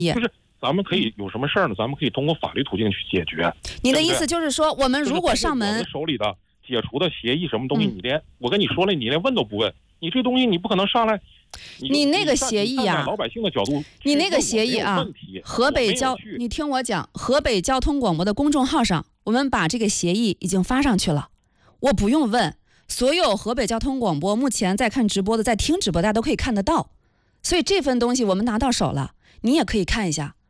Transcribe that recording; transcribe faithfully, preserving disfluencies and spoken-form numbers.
就是咱们可以有什么事儿呢？咱们可以通过法律途径去解决。 你的意思就是说，我们如果上门， 我手里的解除的协议什么东西，你连、嗯、我跟你说了，你连问都不问，你这东西你不可能上来。你, 你那个协议呀、啊， 老百姓的角度， 你那个协议啊，河北交，你听我讲，河北交通广播的公众号上，我们把这个协议已经发上去了，我不用问，所有河北交通广播目前在看直播的，在听直播，大家都可以看得到，所以这份东西我们拿到手了，你也可以看一下。